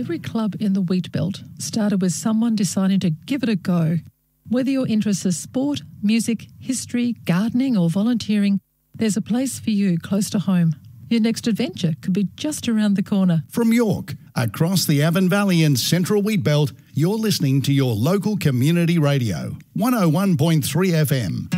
Every club in the Wheat Belt started with someone deciding to give it a go. Whether your interests are sport, music, history, gardening or volunteering, there's a place for you close to home. Your next adventure could be just around the corner. From York, across the Avon Valley and Central Wheat Belt, you're listening to your local community radio, 101.3 FM.